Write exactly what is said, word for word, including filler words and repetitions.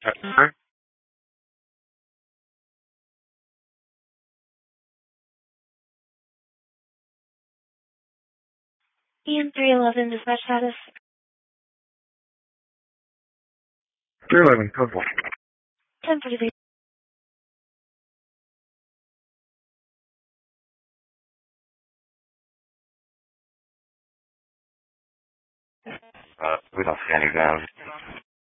Uh, Ian three eleven, dispatch status. three eleven, code one. ten forty-three. Uh, we don't see any ground.